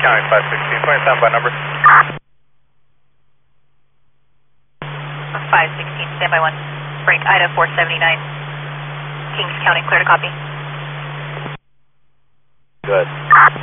County 516, 27 by number. 516, standby 1. Break Ida 479. Kings County, clear to copy. Good.